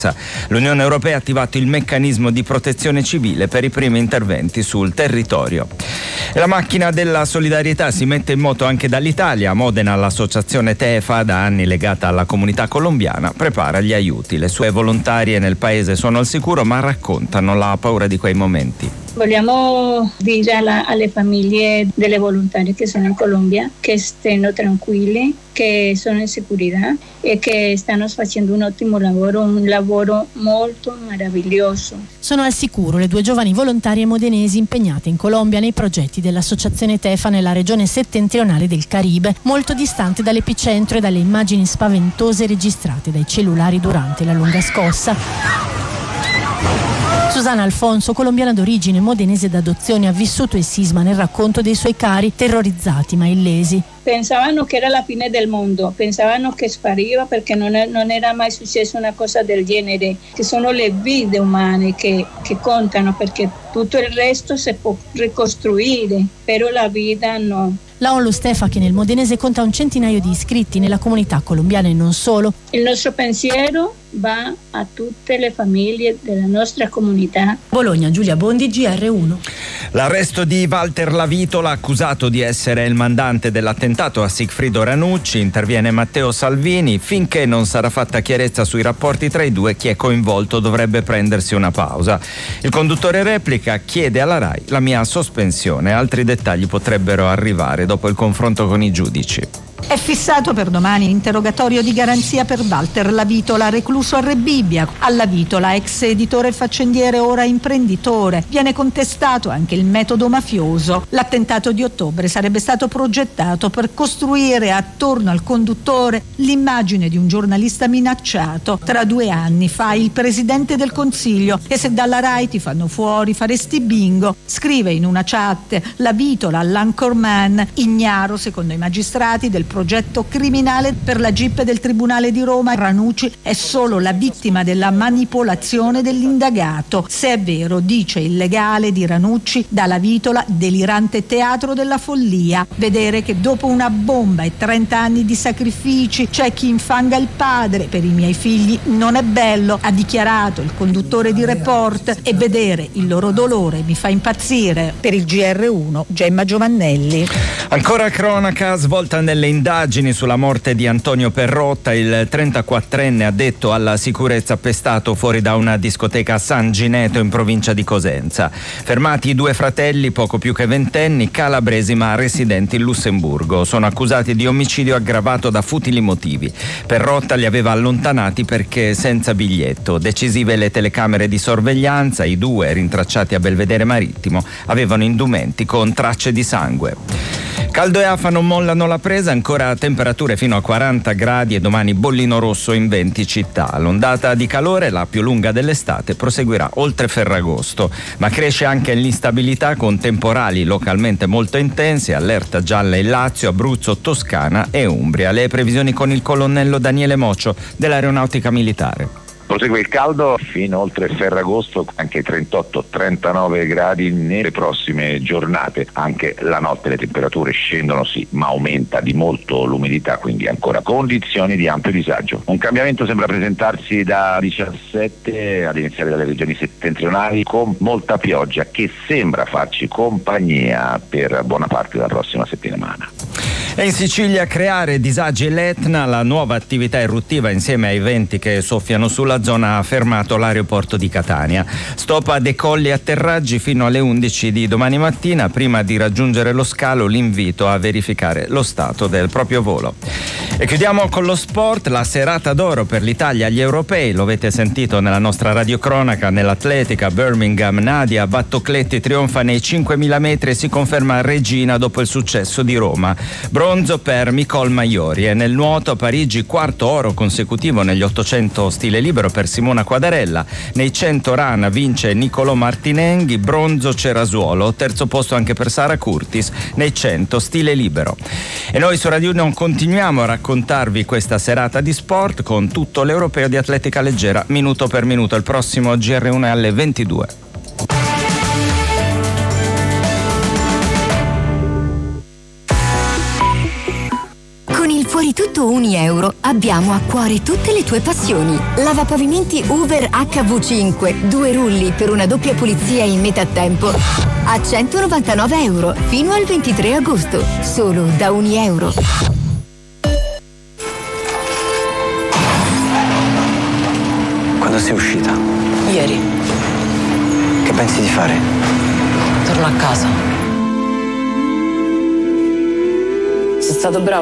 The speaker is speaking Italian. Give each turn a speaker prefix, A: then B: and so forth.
A: L'Unione Europea ha attivato il meccanismo di protezione civile per i primi interventi sul territorio. E la macchina della solidarietà si mette in moto anche dall'Italia. A Modena l'associazione TEFA, da anni legata alla comunità colombiana, prepara gli aiuti. Le sue volontarie nel paese sono al sicuro, ma raccontano la paura di quei momenti.
B: Vogliamo dire alle famiglie delle volontarie che sono in Colombia che stiano tranquilli, che sono in sicurezza e che stanno facendo un ottimo lavoro, un lavoro molto meraviglioso.
C: Sono al sicuro le due giovani volontarie modenesi impegnate in Colombia nei progetti dell'associazione TEFA nella regione settentrionale del Caribe, molto distante dall'epicentro e dalle immagini spaventose registrate dai cellulari durante la lunga scossa. Susana Alfonso, colombiana d'origine, modenese d'adozione, ha vissuto il sisma nel racconto dei suoi cari, terrorizzati ma illesi.
B: Pensavano che era la fine del mondo, pensavano che spariva perché non era mai successo una cosa del genere, che sono le vite umane che contano, perché tutto il resto si può ricostruire, però la vita no.
C: La ONLUS TEFA, che nel modenese conta un centinaio di iscritti nella comunità colombiana e non solo.
B: Il nostro pensiero va a tutte le famiglie della nostra comunità.
C: Bologna, Giulia Bondi, GR1.
A: L'arresto di Walter Lavitola, accusato di essere il mandante dell'attentato a Sigfrido Ranucci. Interviene Matteo Salvini. Finché non sarà fatta chiarezza sui rapporti tra i due, chi è coinvolto dovrebbe prendersi una pausa. Il conduttore replica: chiede alla RAI la mia sospensione. Altri dettagli potrebbero arrivare dopo il confronto con i giudici.
D: È fissato per domani interrogatorio di garanzia per Walter Lavitola, recluso a Rebibbia. A Lavitola, ex editore e faccendiere, ora imprenditore. Viene contestato anche il metodo mafioso. L'attentato di ottobre sarebbe stato progettato per costruire attorno al conduttore l'immagine di un giornalista minacciato. Tra 2 anni fa il presidente del Consiglio: e se dalla RAI ti fanno fuori faresti bingo. Scrive in una chat Lavitola, l'anchorman, ignaro secondo i magistrati del progetto criminale per la GIP del Tribunale di Roma. Ranucci è solo la vittima della manipolazione dell'indagato. Se è vero, dice il legale di Ranucci, da Lavitola delirante teatro della follia. Vedere che dopo una bomba e 30 anni di sacrifici c'è chi infanga il padre per i miei figli non è bello, ha dichiarato il conduttore di Report, e vedere il loro dolore mi fa impazzire. Per il GR1, Gemma Giovannelli.
A: Ancora cronaca svolta nelle indagini sulla morte di Antonio Perrotta. Il 34enne addetto alla sicurezza pestato fuori da una discoteca a San Gineto in provincia di Cosenza. Fermati i 2 fratelli, poco più che ventenni, calabresi ma residenti in Lussemburgo. Sono accusati di omicidio aggravato da futili motivi. Perrotta li aveva allontanati perché senza biglietto. Decisive le telecamere di sorveglianza. I 2, rintracciati a Belvedere Marittimo, avevano indumenti con tracce di sangue. Caldo e afa non mollano la presa, ancora temperature fino a 40 gradi e domani bollino rosso in 20 città. L'ondata di calore, la più lunga dell'estate, proseguirà oltre Ferragosto, ma cresce anche l'instabilità con temporali localmente molto intensi, allerta gialla in Lazio, Abruzzo, Toscana e Umbria. Le previsioni con il colonnello Daniele Moccio dell'Aeronautica Militare.
E: Prosegue il caldo fino oltre Ferragosto, anche 38-39 gradi nelle prossime giornate. Anche la notte le temperature scendono sì, ma aumenta di molto l'umidità, quindi ancora condizioni di ampio disagio. Un cambiamento sembra presentarsi da 17 ad iniziare dalle regioni settentrionali, con molta pioggia che sembra farci compagnia per buona parte della prossima settimana.
A: E in Sicilia creare disagi l'Etna, la nuova attività eruttiva insieme ai venti che soffiano sulla zona ha fermato l'aeroporto di Catania. Stop a decolli e atterraggi fino alle 11 di domani mattina. Prima di raggiungere lo scalo l'invito a verificare lo stato del proprio volo. E chiudiamo con lo sport, la serata d'oro per l'Italia agli europei, lo avete sentito nella nostra radiocronaca. Nell'atletica Birmingham Nadia Battocletti trionfa nei 5.000 metri e si conferma regina dopo il successo di Roma. Bronzo per Nicole Maiori. E nel nuoto a Parigi 4° oro consecutivo negli 800 stile libero per Simona Quadarella. Nei 100 rana vince Niccolò Martinenghi, bronzo Cerasuolo, 3° posto anche per Sara Curtis nei 100 stile libero. E noi su Radio Union continuiamo a raccontarvi questa serata di sport con tutto l'europeo di atletica leggera minuto per minuto. Il prossimo GR1 è alle 22.
F: di tutto €1 abbiamo a cuore tutte le tue passioni. Lavapavimenti Uber HV5, 2 rulli per una doppia pulizia in metà tempo a €199 fino al 23 agosto, solo da €1.
G: Quando sei uscita?
H: Ieri.
G: Che pensi di fare?
H: Torno a casa. Sei stato bravo